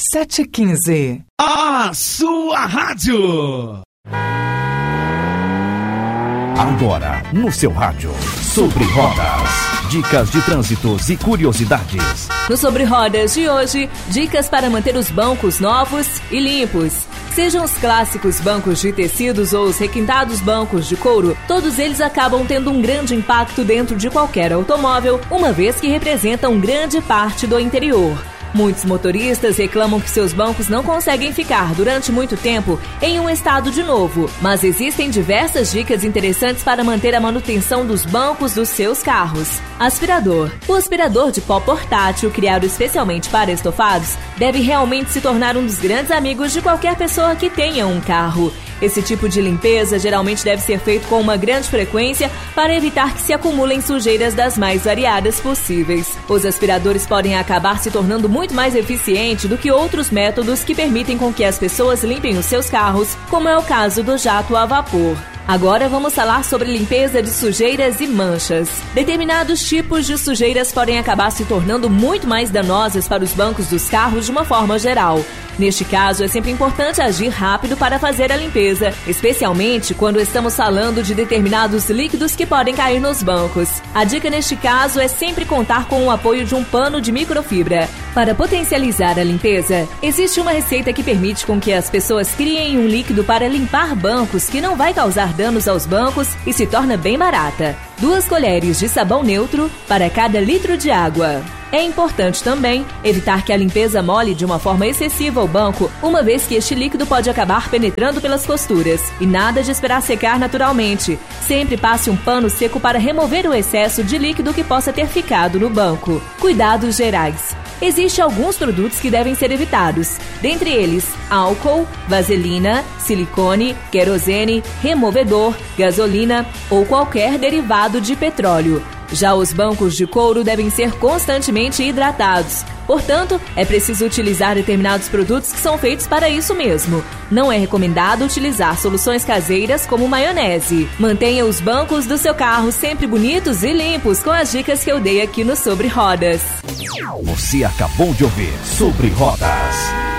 7h15. A sua rádio. Agora, no seu rádio, Sobre Rodas. Dicas de trânsitos e curiosidades. No Sobre Rodas de hoje, dicas para manter os bancos novos e limpos. Sejam os clássicos bancos de tecidos ou os requintados bancos de couro, todos eles acabam tendo um grande impacto dentro de qualquer automóvel, uma vez que representam grande parte do interior. Muitos motoristas reclamam que seus bancos não conseguem ficar durante muito tempo em um estado de novo, mas existem diversas dicas interessantes para manter a manutenção dos bancos dos seus carros. Aspirador. O aspirador de pó portátil, criado especialmente para estofados, deve realmente se tornar um dos grandes amigos de qualquer pessoa que tenha um carro. Esse tipo de limpeza geralmente deve ser feito com uma grande frequência para evitar que se acumulem sujeiras das mais variadas possíveis. Os aspiradores podem acabar se tornando muito mais eficientes do que outros métodos que permitem com que as pessoas limpem os seus carros, como é o caso do jato a vapor. Agora vamos falar sobre limpeza de sujeiras e manchas. Determinados tipos de sujeiras podem acabar se tornando muito mais danosas para os bancos dos carros de uma forma geral. Neste caso, é sempre importante agir rápido para fazer a limpeza, especialmente quando estamos falando de determinados líquidos que podem cair nos bancos. A dica neste caso é sempre contar com o apoio de um pano de microfibra. Para potencializar a limpeza, existe uma receita que permite com que as pessoas criem um líquido para limpar bancos que não vai causar danos aos bancos e se torna bem barata. 2 colheres de sabão neutro para cada litro de água. É importante também evitar que a limpeza molhe de uma forma excessiva o banco, uma vez que este líquido pode acabar penetrando pelas costuras. E nada de esperar secar naturalmente. Sempre passe um pano seco para remover o excesso de líquido que possa ter ficado no banco. Cuidados gerais. Existem alguns produtos que devem ser evitados, dentre eles álcool, vaselina, silicone, querosene, removedor, gasolina ou qualquer derivado de petróleo. Já os bancos de couro devem ser constantemente hidratados. Portanto, é preciso utilizar determinados produtos que são feitos para isso mesmo. Não é recomendado utilizar soluções caseiras como maionese. Mantenha os bancos do seu carro sempre bonitos e limpos com as dicas que eu dei aqui no Sobre Rodas. Você acabou de ouvir Sobre Rodas.